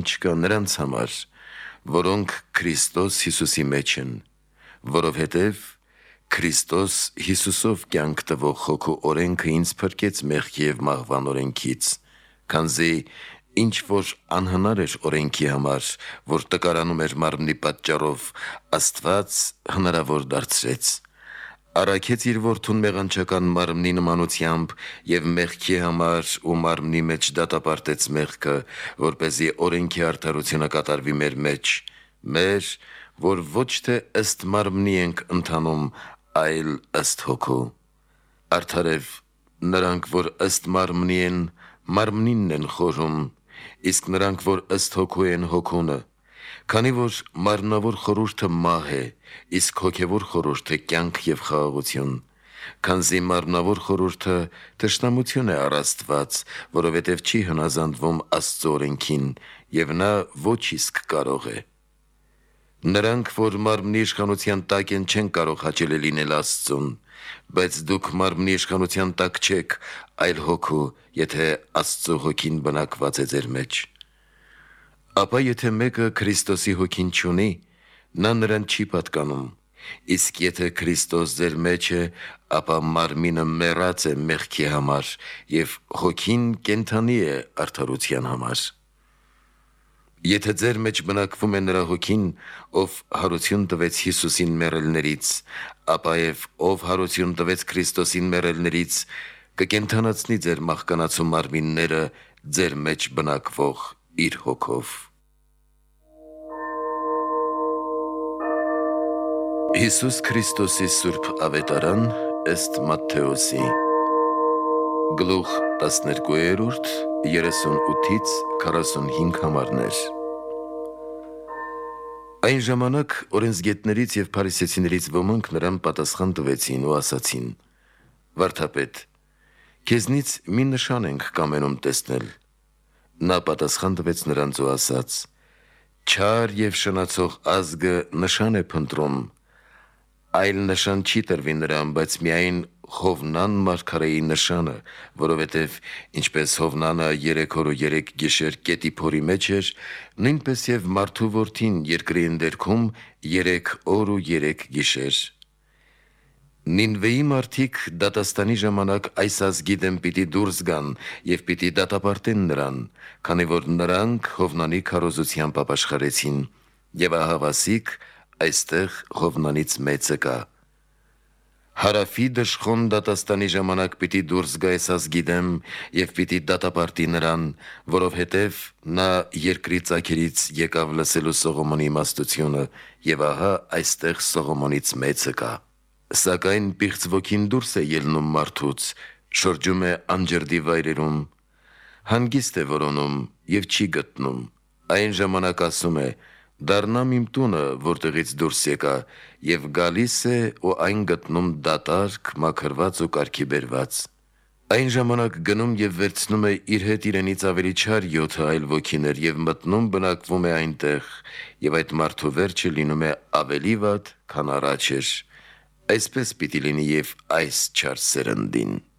չկա նրանց համար, որոնք Քրիստոս Հիսուսի մեջ են, որովհետև Քրիստոս Հիսուսով կյանք տվող հոգու օրենքը ինձ փրկեց մեղքի և մահվան օրենքից, քանզի ինչ որ անհնար էր օրենքի համար, որ տկարանում էր մարմնի պատճառով, Աստված հնարավոր դարձրեց։ Առաքեց իր որդուն մեղանչական մարմնի նմանությամբ և մեղքի համար ու մարմնի մեջ դատապարտեց մեղքը, որպեսզի օրենքի արդարությունը կատարվի մեր մեջ, մեր, որ ոչ թե ըստ մարմնի ենք ընթանում, այլ ըստ հոգու։ Արդարև նրանք, որ ըստ մարմնի են, մարմնինն են խորհում, իսկ նրանք, որ ըստ հոգու են, հոգունը, քանի որ մարմնավոր խորհուրդը մահ է, իսկ հոգևոր խորհուրդը կյանք և խաղաղություն, քանզի մարմնավոր խորհուրդը թշնամություն է առ Աստված, որովհետև չի հնազանդվում Աստծո օրենքին, և նա ոչ իսկ կարող է։ Նրանք, որ մարմնի իշխանության տակ են, չեն կարող հաճելի լինել Աստծուն, բայց դուք մարմնի իշխանության տակ չեք, այլ հոգու, եթե Աստծո հոգին բնակված է ձեր մեջ։ Ապա եթե մեկը Քրիստոսի հոգին չունի, նա նրան չի պատկանում, իսկ եթե Քրիստոս ձեր մեջ է, ապա մարմինը մեռած է մեղքի համար, և հոգին կենդանի է արդարության համար։ Եթե ձեր մեջ բնակվում է նրա հոգին, ով հարություն տվեց Հիսուսին մեռելներից, ապա և ով հարություն տվեց Քրիստոսին մեռելներից, կկենդանացնի ձեր մահկանացու մարմինները ձեր մեջ բնակվող իր հոգով։ Հիսուս Քրիստոսի Սուրբ Ավետարան ըստ Մատթեոսի Գլուխ 12, 38-ից 45 համարներ։ Այն ժամանակ օրենսգետներից և փարիսեցիներից ոմանք նրան պատասխան տվեցին ու ասացին. «Վարդապետ, քեզնից մի նշան ենք կամենում տեսնել»։ Նա պատասխան տվեց նրանց ու ասաց. «Չար և շնացող ազգը նշան է փնտրում, այլ նշան չի տրվի նրան, բայց միայն Հովնան մարգարեի նշանը, որովհետև ինչպես Հովնանը 3 օր ու 3 գիշեր կետի փորի մեջ էր, նույնպես և մարդու որդին երկրի ընդերքում 3 օր ու 3 գիշեր։ Նինվեի մարդիկ դատաստանի ժամանակ այս ազգի դեմ պիտի դուրս գան և պիտի դատապարտեն նրան, քանի որ նրանք Հովնանի քարոզությամբ ապաշխարեցին, և ահավասիկ այստեղ Հովնանից մեծը կա։ Հարավի դժխոն դատաստանի ժամանակ պիտի դուրս գա այս ազգի դեմ և պիտի դատապարտի նրան, որովհետև նա երկրի ծագերից եկավ լսելու Սողոմոնի իմաստությունը, և ահա այստեղ Սողոմոնից մեծը կա։ Սակայն պիղծ ոգին դուրս է ելնում մարդուց, շրջում է անջրդի վայրերում, հանգիստ է որոնում և չի գտնում, այն ժամանակ ասում է. «Դառնամ իմ տունը, որտեղից դուրս եկա», և գալիս է ու այն գտնում դատարկ, մաքրված ու կարգի բերված։ Այն ժամանակ գնում և վերցնում է իր հետ իրենից ավելի չար 7 այլ ոգիներ և մտնում բնակվում է այնտեղ, և այդ մարդու վերջը լինում է ավելի վատ, քան առաջ էր։ Այսպես պիտի լինի և այս չար սերնդին։